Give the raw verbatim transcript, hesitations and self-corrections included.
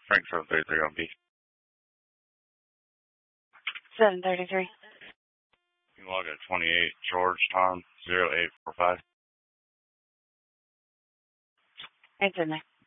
Frank seven thirty-three on B. seven thirty-three. You can log at twenty-eight George Tom zero eight four five. It's in there.